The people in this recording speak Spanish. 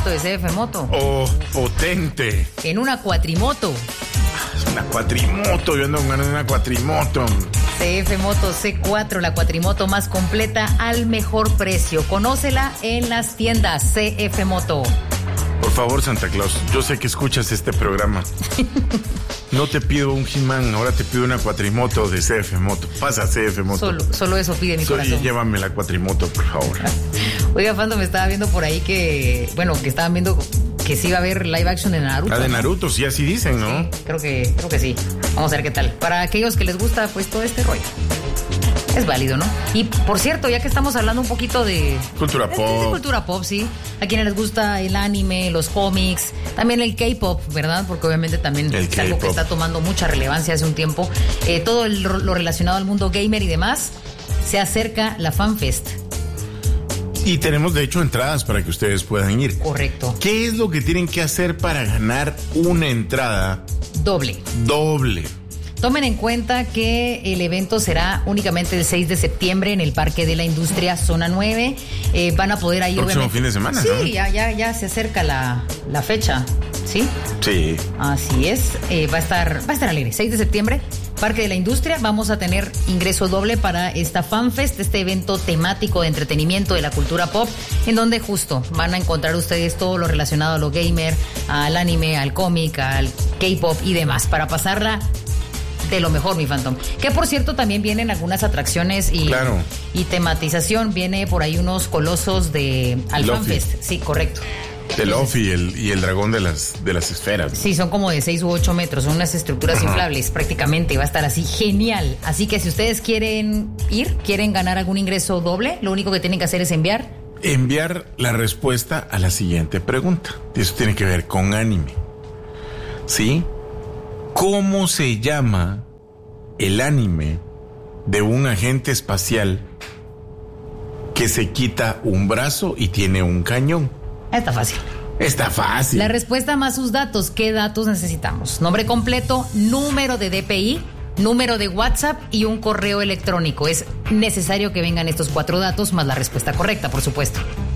de CF Moto. Oh, potente. En una cuatrimoto. Una cuatrimoto, yo ando con una cuatrimoto. CF Moto C4, la cuatrimoto más completa al mejor precio. Conócela en las tiendas CF Moto. Por favor, Santa Claus, yo sé que escuchas este programa. No te pido un He-Man, ahora te pido una cuatrimoto de CF Moto. Pasa CF Moto. Solo eso pide mi corazón. Llévame la cuatrimoto, por favor. Oiga, Fando, me estaba viendo por ahí que estaban viendo que sí va a haber live action de Naruto. La de Naruto, sí, así dicen, ¿no? Sí, creo que sí. Vamos a ver qué tal. Para aquellos que les gusta, pues, todo este rollo. Es válido, ¿no? Y, por cierto, ya que estamos hablando un poquito de... Cultura pop. De cultura pop, sí. A quienes les gusta el anime, los cómics, también el K-pop, ¿verdad? Porque obviamente también es algo que está tomando mucha relevancia hace un tiempo. Todo lo relacionado al mundo gamer y demás, se acerca la FanFest. Y tenemos, de hecho, entradas para que ustedes puedan ir. Correcto. ¿Qué es lo que tienen que hacer para ganar una entrada? Doble. Tomen en cuenta que el evento será únicamente el 6 de septiembre en el Parque de la Industria, Zona 9. Van a poder ir... Próximo fin de semana, sí, ¿no? Sí, ya se acerca la fecha, ¿sí? Sí. Así es. Va a estar alegre. 6 de septiembre, Parque de la Industria. Vamos a tener ingreso doble para esta FanFest, este evento temático de entretenimiento de la cultura pop, en donde justo van a encontrar ustedes todo lo relacionado a lo gamer, al anime, al cómic, al K-pop y demás, para pasarla de lo mejor, mi Phantom. Que por cierto también vienen algunas atracciones y tematización. Viene por ahí unos colosos de FanFest. Sí, correcto. El Luffy y el dragón de las esferas. Sí, son como de 6 u 8 metros, son unas estructuras inflables prácticamente, va a estar así genial. Así que si ustedes quieren ganar algún ingreso doble, lo único que tienen que hacer es enviar la respuesta a la siguiente pregunta. Y eso tiene que ver con anime. ¿Sí? ¿Cómo se llama el anime de un agente espacial que se quita un brazo y tiene un cañón? Está fácil. La respuesta más sus datos. ¿Qué datos necesitamos? Nombre completo, número de DPI, número de WhatsApp y un correo electrónico. Es necesario que vengan estos 4 datos más la respuesta correcta, por supuesto.